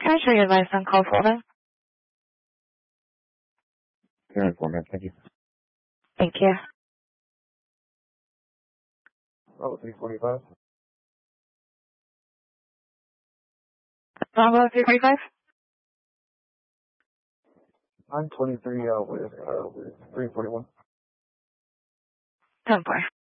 Can I show your advice on call folder? Here in format, thank you. Thank you. Oh, 345. Bravo 345? 923 with 341. 10-4.